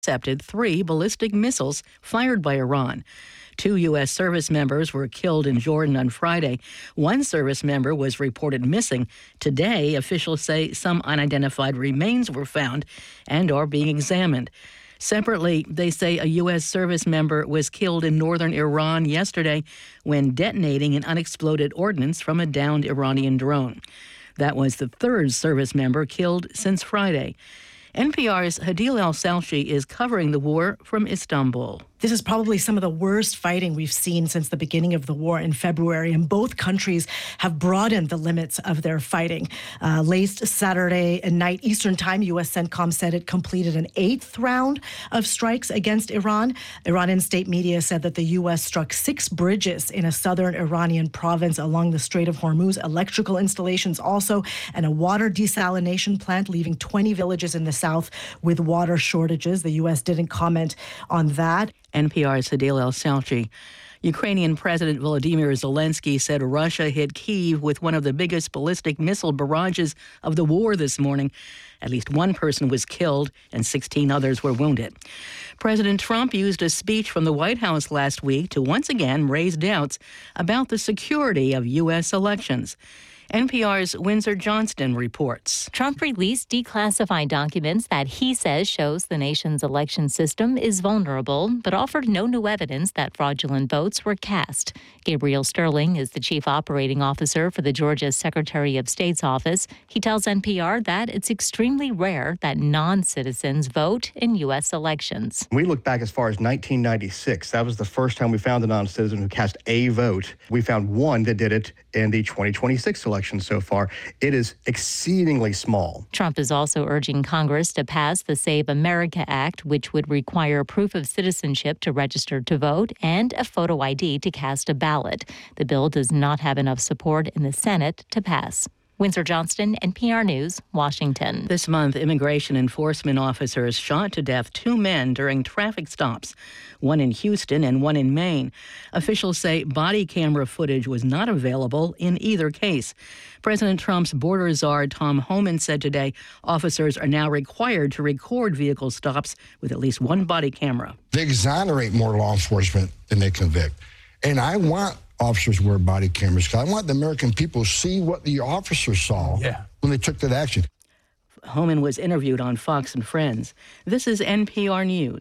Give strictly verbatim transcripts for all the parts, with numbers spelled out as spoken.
intercepted three ballistic missiles fired by Iran. Two U S service members were killed in Jordan on Friday. One service member was reported missing. Today, officials say some unidentified remains were found and are being examined. Separately, they say a U S service member was killed in northern Iran yesterday when detonating an unexploded ordnance from a downed Iranian drone. That was the third service member killed since Friday. N P R's Hadil El-Salshi is covering the war from Istanbul. This is probably some of the worst fighting we've seen since the beginning of the war in February, and both countries have broadened the limits of their fighting. Uh, late Saturday night Eastern Time, U S CENTCOM said it completed an eighth round of strikes against Iran. Iranian state media said that the U S struck six bridges in a southern Iranian province along the Strait of Hormuz, electrical installations also, and a water desalination plant, leaving twenty villages in the south with water shortages. The U S didn't comment on that. N P R's Hadil El-Salshi. Ukrainian President Volodymyr Zelensky said Russia hit Kyiv with one of the biggest ballistic missile barrages of the war this morning. At least one person was killed and sixteen others were wounded. President Trump used a speech from the White House last week to once again raise doubts about the security of U S elections. N P R's Windsor Johnston reports. Trump released declassified documents that he says shows the nation's election system is vulnerable, but offered no new evidence that fraudulent votes were cast. Gabriel Sterling is the chief operating officer for the Georgia Secretary of State's office. He tells N P R that it's extremely rare that non-citizens vote in U S elections. We look back as far as nineteen ninety-six. That was the first time we found a non-citizen who cast a vote. We found one that did it in the twenty twenty-six election. So far, it is exceedingly small. Trump is also urging Congress to pass the Save America Act, which would require proof of citizenship to register to vote and a photo I D to cast a ballot. The bill does not have enough support in the Senate to pass. Windsor Johnston, N P R News, Washington. This month, immigration enforcement officers shot to death two men during traffic stops, one in Houston and one in Maine. Officials say body camera footage was not available in either case. President Trump's border czar Tom Homan said today officers are now required to record vehicle stops with at least one body camera. They exonerate more law enforcement than they convict. And I want officers wear body cameras because I want the American people to see what the officers saw yeah. when they took that action. Homan was interviewed on Fox and Friends. This is N P R News.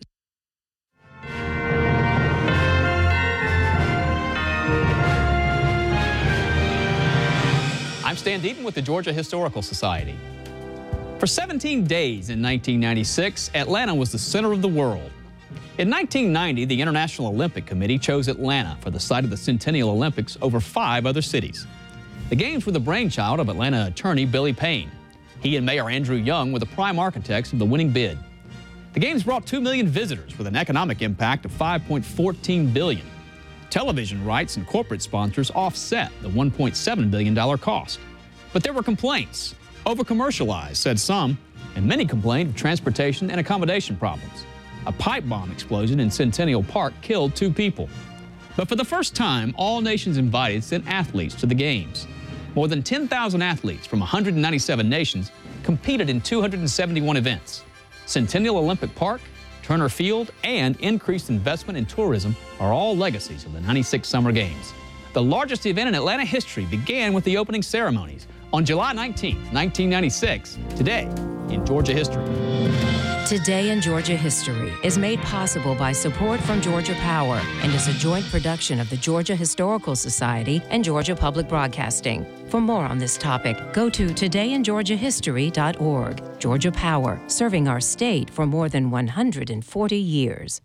I'm Stan Deaton with the Georgia Historical Society. For seventeen days in nineteen ninety-six, Atlanta was the center of the world. In nineteen ninety, the International Olympic Committee chose Atlanta for the site of the Centennial Olympics over five other cities. The Games were the brainchild of Atlanta attorney Billy Payne. He and Mayor Andrew Young were the prime architects of the winning bid. The Games brought two million visitors with an economic impact of five point one four billion dollars. Television rights and corporate sponsors offset the one point seven billion dollars cost. But there were complaints. Over-commercialized, said some, and many complained of transportation and accommodation problems. A pipe bomb explosion in Centennial Park killed two people. But for the first time, all nations invited sent athletes to the Games. More than ten thousand athletes from one hundred ninety-seven nations competed in two hundred seventy-one events. Centennial Olympic Park, Turner Field, and increased investment in tourism are all legacies of the ninety-six Summer Games. The largest event in Atlanta history began with the opening ceremonies on July nineteenth, nineteen ninety-six, today in Georgia history. Today in Georgia History is made possible by support from Georgia Power and is a joint production of the Georgia Historical Society and Georgia Public Broadcasting. For more on this topic, go to today in georgia history dot org. Georgia Power, serving our state for more than one hundred forty years.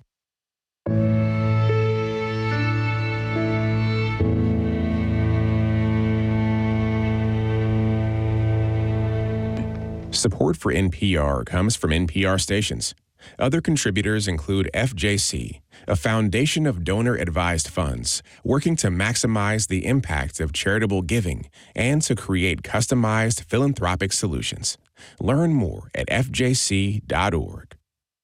Support for N P R comes from N P R stations. Other contributors include F J C, a foundation of donor-advised funds working to maximize the impact of charitable giving and to create customized philanthropic solutions. Learn more at f j c dot org.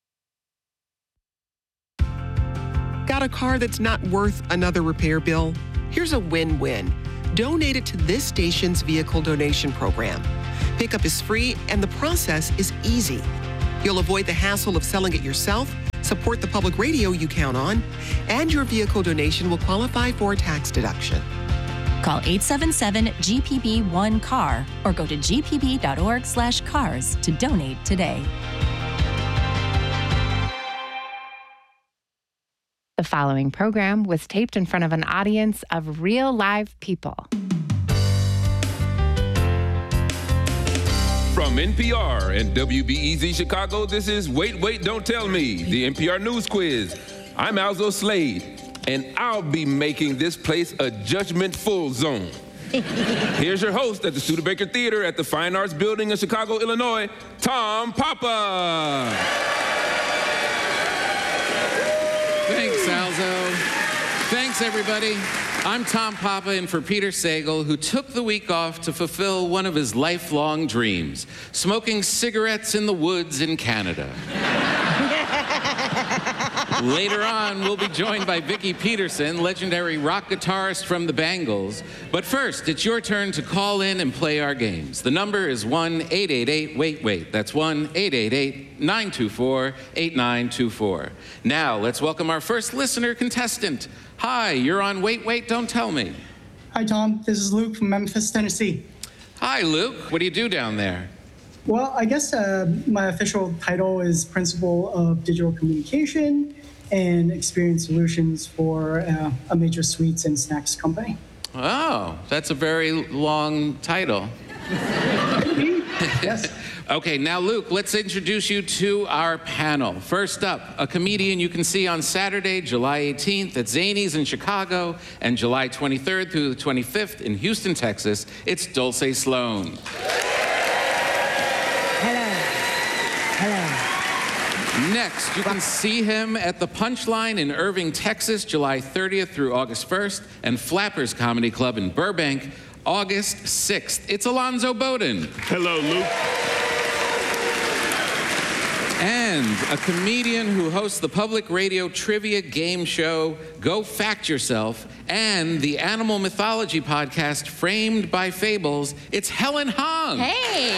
Got a car that's not worth another repair bill? Here's a win-win. Donate it to this station's vehicle donation program. Pickup is free and the process is easy. You'll avoid the hassle of selling it yourself, support the public radio you count on, and your vehicle donation will qualify for a tax deduction. Call eight seven seven G P B one C A R or go to g p b dot org slash cars to donate today. The following program was taped in front of an audience of real live people. From N P R and W B E Z Chicago, this is Wait, Wait, Don't Tell Me, the N P R News Quiz. I'm Alzo Slade, and I'll be making this place a judgment-full zone. Here's your host at the Studebaker Theater at the Fine Arts Building in Chicago, Illinois, Tom Papa. Thanks, Alzo. Thanks, everybody. I'm Tom Papa, in for Peter Sagal, who took the week off to fulfill one of his lifelong dreams, smoking cigarettes in the woods in Canada. Later on, we'll be joined by Vicki Peterson, legendary rock guitarist from the Bangles. But first, it's your turn to call in and play our games. The number is one eight eight eight wait wait. That's one eight eight eight nine two four eight nine two four. Now, let's welcome our first listener contestant. Hi, you're on Wait, Wait, Don't Tell Me. Hi, Tom. This is Luke from Memphis, Tennessee. Hi, Luke. What do you do down there? Well, I guess uh, my official title is Principal of Digital Communication and Experience Solutions for uh, a major sweets and snacks company. Oh, that's a very long title. Yes. Okay, now, Luke, let's introduce you to our panel. First up, a comedian you can see on Saturday, July eighteenth at Zanies in Chicago, and July twenty-third through the twenty-fifth in Houston, Texas. It's Dulce Sloan. Hello. Hello. Next, you can see him at the Punchline in Irving, Texas, July thirtieth through August first, and Flappers Comedy Club in Burbank, August sixth. It's Alonzo Bowden. Hello, Luke. And a comedian who hosts the public radio trivia game show, Go Fact Yourself, and the animal mythology podcast, Framed by Fables, it's Helen Hong. Hey,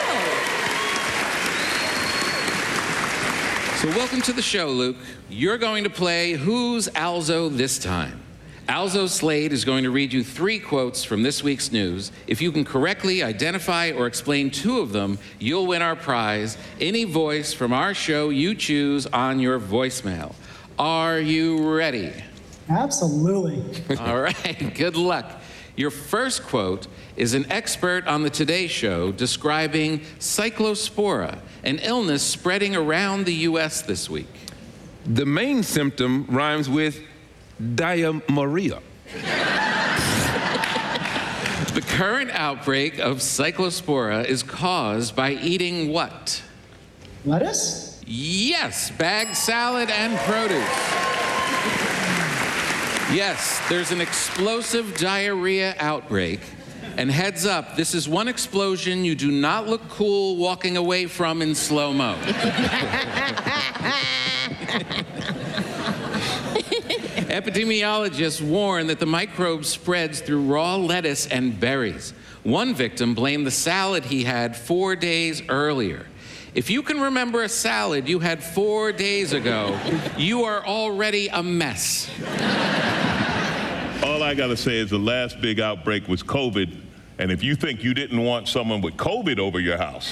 hello. So welcome to the show, Luke. You're going to play Who's Alzo this time? Alzo Slade is going to read you three quotes from this week's news. If you can correctly identify or explain two of them, you'll win our prize, any voice from our show you choose on your voicemail. Are you ready? Absolutely. All right, good luck. Your first quote is an expert on the Today Show describing cyclospora, an illness spreading around the U S this week. The main symptom rhymes with diarrhea. The current outbreak of cyclospora is caused by eating what? Lettuce? Yes, bagged salad and produce. Yes, there's an explosive diarrhea outbreak. And heads up, this is one explosion you do not look cool walking away from in slow-mo. Epidemiologists warn that the microbe spreads through raw lettuce and berries. One victim blamed the salad he had four days earlier. If you can remember a salad you had four days ago, you are already a mess. All I gotta say is the last big outbreak was COVID, and if you think you didn't want someone with COVID over your house.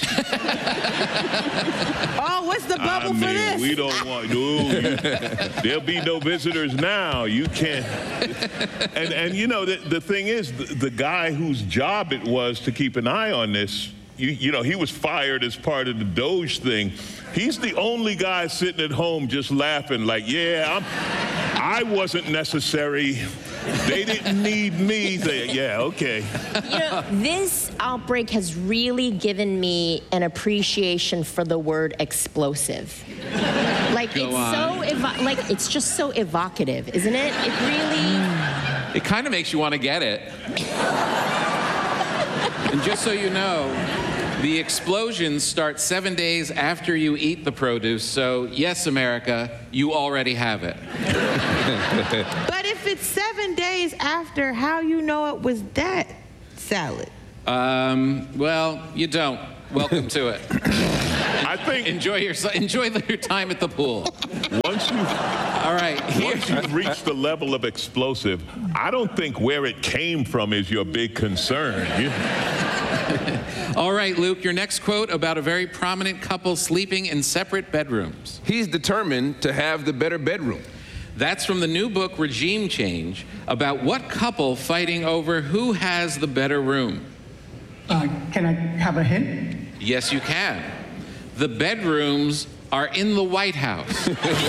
Oh, what's the bubble I mean, for this? we don't want, no, you, there'll be no visitors now. You can't. And, and you know, the, the thing is, the, the guy whose job it was to keep an eye on this, you, you know, he was fired as part of the Doge thing. He's the only guy sitting at home just laughing like, yeah, I'm, I wasn't necessary. They didn't need me. They, yeah, okay. You know, this outbreak has really given me an appreciation for the word explosive. Like, Go it's on. so, evo- like, it's just so evocative, isn't it? It really... It kind of makes you want to get it. And just so you know, the explosions start seven days after you eat the produce, so yes, America, you already have it. But if it's seven days after, how you know it was that salad? Um, well, you don't. Welcome to it. I think enjoy your enjoy your time at the pool. Once you, all right, once you've reached the level of explosive, I don't think where it came from is your big concern. You, all right, Luke, your next quote about a very prominent couple sleeping in separate bedrooms. He's determined to have the better bedroom. That's from the new book, Regime Change, about what couple fighting over who has the better room. Uh, can I have a hint? Yes, you can. The bedrooms are in the White House.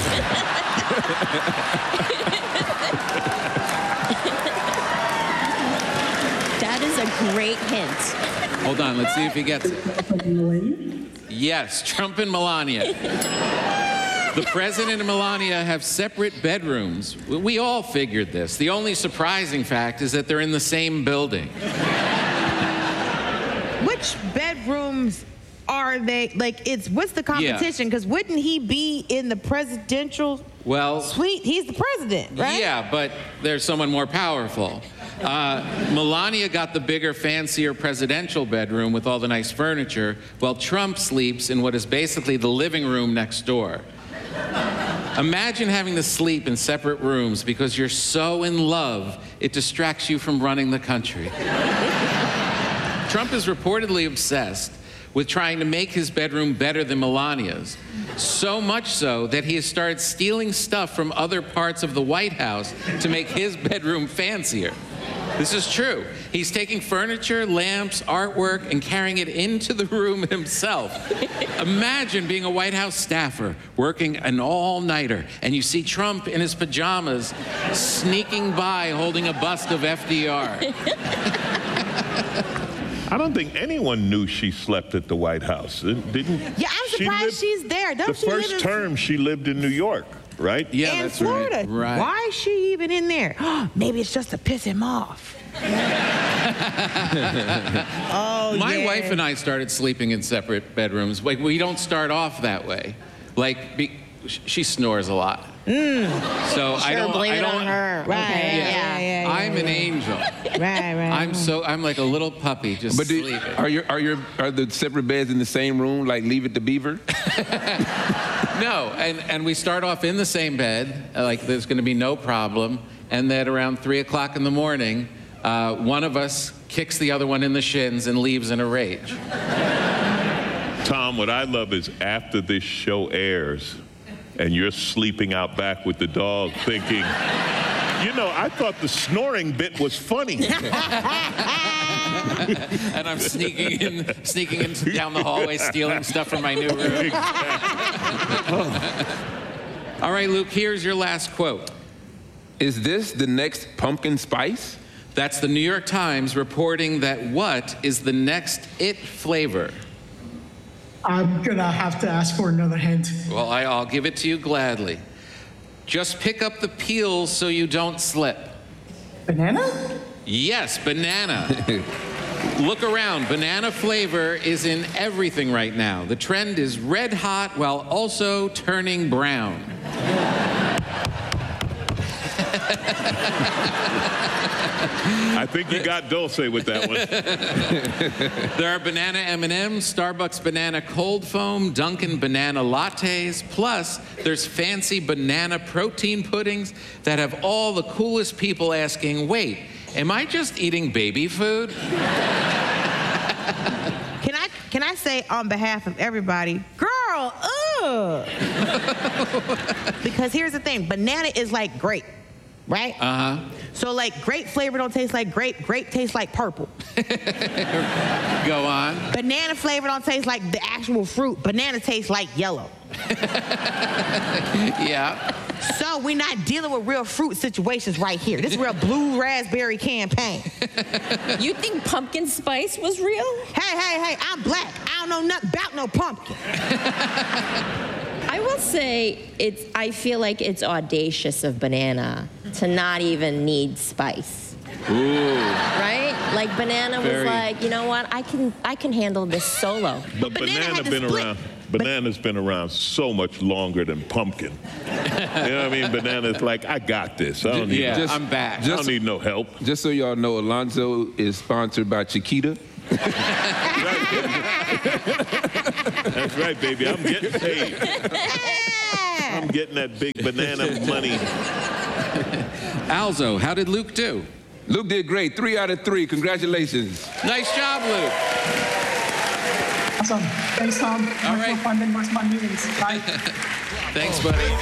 That is a great hint. Hold on, let's see if he gets it. Yes, Trump and Melania. The president and Melania have separate bedrooms. We all figured this. The only surprising fact is that they're in the same building. Which bedrooms are they? Like, it's what's the competition? Because yeah. wouldn't he be in the presidential well, suite? He's the president, right? Yeah, but there's someone more powerful. Uh, Melania got the bigger, fancier presidential bedroom with all the nice furniture, while Trump sleeps in what is basically the living room next door. Imagine having to sleep in separate rooms because you're so in love, it distracts you from running the country. Trump is reportedly obsessed with trying to make his bedroom better than Melania's. So much so that he has started stealing stuff from other parts of the White House to make his bedroom fancier. This is true. He's taking furniture, lamps, artwork, and carrying it into the room himself. Imagine being a White House staffer, working an all-nighter, and you see Trump in his pajamas sneaking by holding a bust of F D R. I don't think anyone knew she slept at the White House, didn't? Yeah, I'm surprised she lived, she's there. Don't the she first live in, term she lived in New York, right? Yeah, in that's Florida. right. Right. Why is she even in there? Maybe it's just to piss him off. Oh, My yeah. wife and I started sleeping in separate bedrooms. Like, we don't start off that way. Like, be, she snores a lot. Mm. So sure, I don't. blame I it don't. on her. Right. Yeah. Yeah, yeah, yeah, I'm yeah. an angel. Right, right. I'm so. I'm like a little puppy, just But do, sleeping. are your are your are the separate beds in the same room, like Leave It to Beaver? No, and and we start off in the same bed, uh, like there's going to be no problem, and then around three o'clock in the morning, uh, one of us kicks the other one in the shins and leaves in a rage. Tom, what I love is after this show airs, and you're sleeping out back with the dog, thinking, you know, I thought the snoring bit was funny. And I'm sneaking in, sneaking in down the hallway, stealing stuff from my new room. All right, Luke, here's your last quote. Is this the next pumpkin spice? That's the New York Times reporting that what is the next it flavor? I'm gonna have to ask for another hint. Well, I, I'll give it to you gladly. Just pick up the peels so you don't slip. Banana? Yes, banana. Look around. Banana flavor is in everything right now. The trend is red hot while also turning brown. I think you got Dulce with that one. There are banana M and M's, Starbucks banana cold foam, Dunkin' banana lattes, plus there's fancy banana protein puddings that have all the coolest people asking, wait, am I just eating baby food? Can I can I say on behalf of everybody, girl, ugh. Because here's the thing, banana is like grape, right? Uh-huh. So like grape flavor don't taste like grape, grape tastes like purple. Go on. Banana flavor don't taste like the actual fruit. Banana tastes like yellow. Yeah. So we're not dealing with real fruit situations right here. This is real blue raspberry campaign. You think pumpkin spice was real? Hey, hey, hey, I'm black. I don't know nothing about no pumpkin. I will say it's I feel like it's audacious of banana to not even need spice. Ooh. Right? Like banana was Very. like, you know what? I can I can handle this solo. But banana, banana been around. Banana's been around so much longer than pumpkin. You know what I mean? Banana's like, I got this. I don't need Yeah, just, I'm back. I don't need no help. Just so y'all know, Alonzo is sponsored by Chiquita. That's right, baby. I'm getting paid. I'm getting that big banana money. Alzo, how did Luke do? Luke did great. Three out of three. Congratulations. Nice job, Luke. Awesome. Thanks, Tom. All Much right. more fun than most of my meetings. Bye. Thanks, buddy.